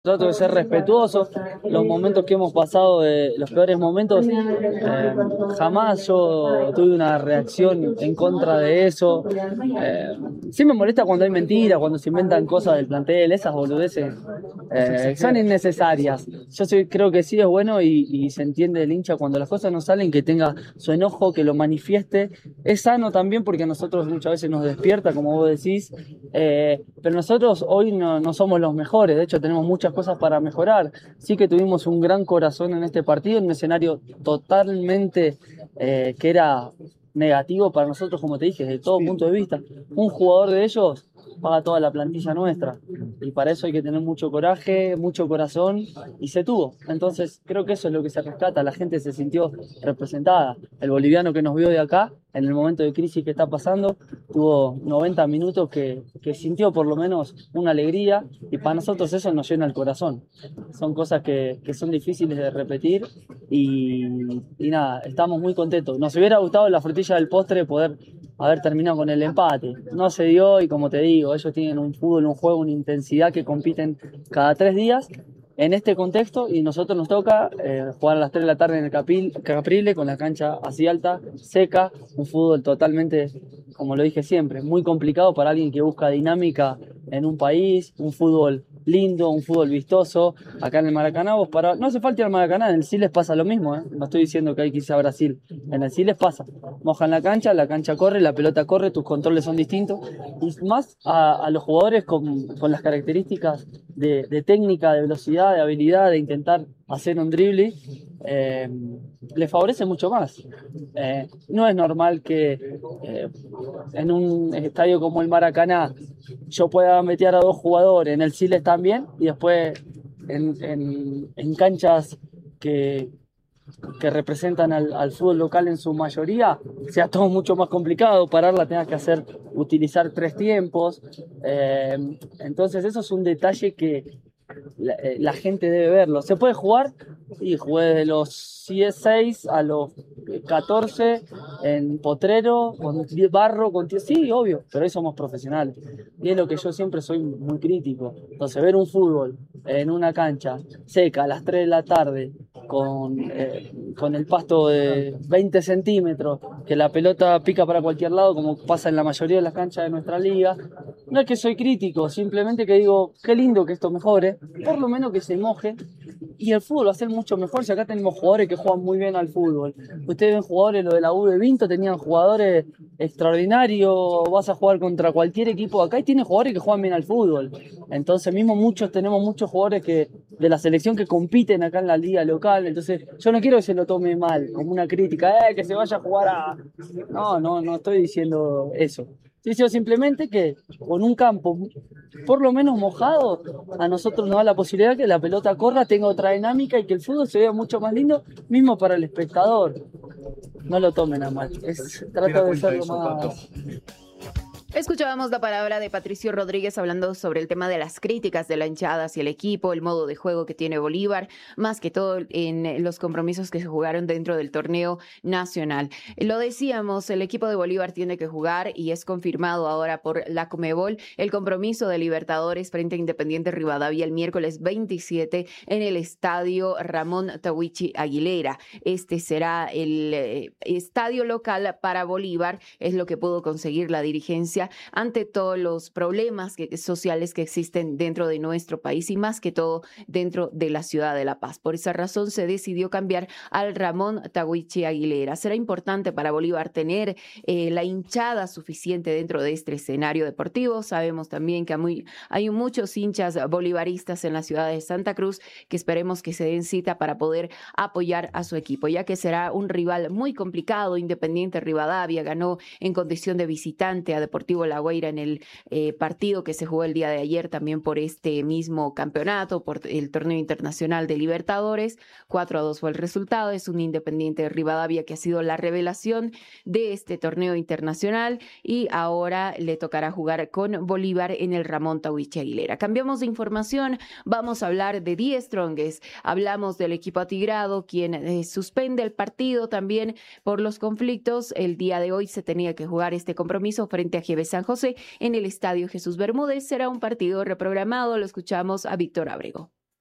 Trato de ser respetuoso. Los momentos que hemos pasado, los peores momentos, jamás yo tuve una reacción en contra de eso. Sí me molesta cuando hay mentiras, cuando se inventan cosas del plantel, esas boludeces son innecesarias. Creo que sí es bueno y se entiende el hincha cuando las cosas no salen, que tenga su enojo, que lo manifieste. Es sano también porque a nosotros muchas veces nos despierta, como vos decís, pero nosotros hoy no somos los mejores, de hecho tenemos muchas cosas para mejorar. Sí que tuvimos un gran corazón en este partido, en un escenario totalmente que era negativo para nosotros, como te dije, desde todo punto de vista. Un jugador de ellos paga toda la plantilla nuestra y para eso hay que tener mucho coraje, mucho corazón y se tuvo. Entonces creo que eso es lo que se rescata, la gente se sintió representada. El boliviano que nos vio de acá, en el momento de crisis que está pasando, tuvo 90 minutos que sintió por lo menos una alegría y para nosotros eso nos llena el corazón. Son cosas que son difíciles de repetir y nada, estamos muy contentos. Nos hubiera gustado la frutilla del postre poder haber terminado con el empate. No se dio y como te digo, ellos tienen un fútbol, un juego, una intensidad que compiten cada 3 días en este contexto y nosotros nos toca jugar a las 3 de la tarde en el Caprile con la cancha así alta, seca, un fútbol totalmente, como lo dije siempre, muy complicado para alguien que busca dinámica en un país, un fútbol lindo, un fútbol vistoso. Acá en el Maracaná, no hace falta ir al Maracaná, en el Siles pasa lo mismo, ¿eh? No estoy diciendo que hay que irse a Brasil, en el Siles pasa. Mojan la cancha corre, la pelota corre, tus controles son distintos. Y más a los jugadores con las características de técnica, de velocidad, de habilidad, de intentar hacer un dribbling, eh, le favorece mucho más. No es normal que en un estadio como el Maracaná yo pueda meter a 2 jugadores, en el Siles también, y después en canchas que, que representan al fútbol local en su mayoría, sea todo mucho más complicado, pararla tengas que utilizar 3 tiempos. Entonces eso es un detalle que la gente debe verlo. ¿Se puede jugar? Y jugué de los 6 a los 14 en Potrero, con barro, sí, obvio, pero ahí somos profesionales. Y es lo que yo siempre soy muy crítico. Entonces, ver un fútbol en una cancha seca a las 3 de la tarde, con el pasto de 20 centímetros, que la pelota pica para cualquier lado, como pasa en la mayoría de las canchas de nuestra liga. No es que soy crítico, simplemente que digo, qué lindo que esto mejore, por lo menos que se moje, y el fútbol va a ser mucho mejor si acá tenemos jugadores que juegan muy bien al fútbol. Ustedes ven jugadores, lo de la U de Vinto, tenían jugadores extraordinarios, vas a jugar contra cualquier equipo de acá y tiene jugadores que juegan bien al fútbol. Entonces mismo tenemos muchos jugadores de la selección que compiten acá en la liga local, entonces yo no quiero que se lo tome mal, como una crítica, que se vaya a jugar a... No estoy diciendo eso. Sí, sí, simplemente que con un campo por lo menos mojado, a nosotros nos da la posibilidad que la pelota corra, tenga otra dinámica y que el fútbol se vea mucho más lindo, mismo para el espectador. No lo tomen a mal, trato de ser lo más... Escuchábamos la palabra de Patricio Rodríguez hablando sobre el tema de las críticas de la hinchada hacia el equipo, el modo de juego que tiene Bolívar, más que todo en los compromisos que se jugaron dentro del torneo nacional. Lo decíamos, el equipo de Bolívar tiene que jugar y es confirmado ahora por la Conmebol el compromiso de Libertadores frente a Independiente Rivadavia el miércoles 27 en el estadio Ramón Tahuichi Aguilera. Este será el estadio local para Bolívar, es lo que pudo conseguir la dirigencia ante todos los problemas sociales que existen dentro de nuestro país y más que todo dentro de la ciudad de La Paz. Por esa razón se decidió cambiar al Ramón Tahuichi Aguilera. Será importante para Bolívar tener la hinchada suficiente dentro de este escenario deportivo. Sabemos también que hay muchos hinchas bolivaristas en la ciudad de Santa Cruz que esperemos que se den cita para poder apoyar a su equipo, ya que será un rival muy complicado. Independiente Rivadavia ganó en condición de visitante a Deportivo La Guaira en el partido que se jugó el día de ayer también por este mismo campeonato, por el torneo internacional de Libertadores. 4-2 fue el resultado. Es un Independiente de Rivadavia que ha sido la revelación de este torneo internacional y ahora le tocará jugar con Bolívar en el Ramón Tahuichi Aguilera. Cambiamos de información, vamos a hablar de Die Strongest. Hablamos del equipo atigrado, quien suspende el partido también por los conflictos. El día de hoy se tenía que jugar este compromiso frente a GB San José en el Estadio Jesús Bermúdez. Será un partido reprogramado. Lo escuchamos a Víctor Ábrego.